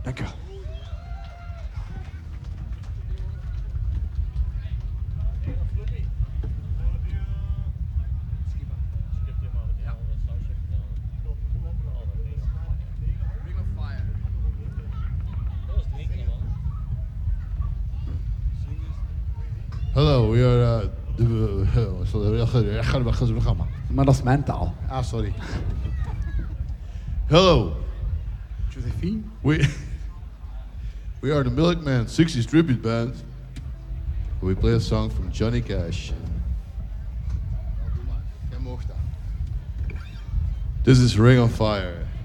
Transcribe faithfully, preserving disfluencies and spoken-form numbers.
Dank u wel. Hello, we are. Uh, de- Maar dat is mijn taal. ah, sorry. Hello, Josephine? we we are the Milkman sixties tribute band. We play a song from Johnny Cash. Jij mag dat. This is Ring on Fire.